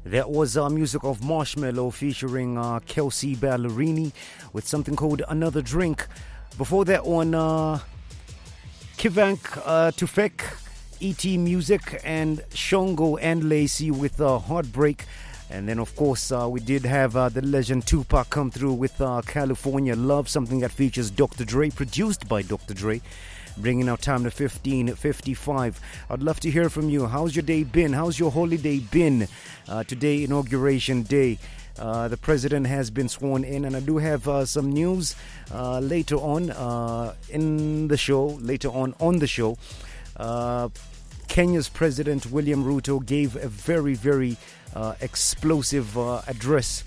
That was music of Marshmello featuring Kelsey Ballerini with something called Another Drink. Before that one, Kivank Tufek, E.T. Music, and Shongo and Lacey with Heartbreak. And then, of course, we did have the legend Tupac come through with California Love, something that features Dr. Dre, produced by Dr. Dre, bringing our time to 15:55. I'd love to hear from you. How's your day been? How's your holiday been? Today, Inauguration Day. The president has been sworn in, and I do have some news later on in the show, later on the show. Kenya's President William Ruto gave a very, very explosive address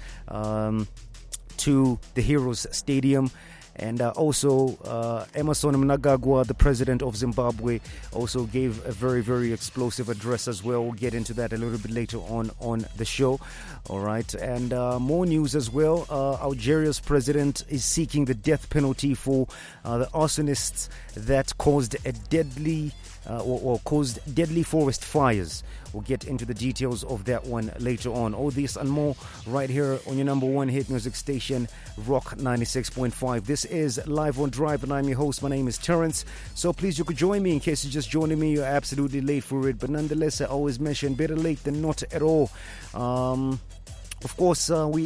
to the Heroes Stadium. And also Emmerson Mnangagwa, the president of Zimbabwe, also gave a very, very explosive address as well. We'll get into that a little bit later on the show. All right. And more news as well. Algeria's president is seeking the death penalty for the arsonists that caused a deadly caused deadly forest fires. We'll get into the details of that one later on. All this and more right here on your number one hit music station, Rock 96.5. This is Live on Drive, and I'm your host. My name is Terrence. So please, you could join me. In case you're just joining me, you're absolutely late for it. But nonetheless, I always mention better late than not at all. Of course, we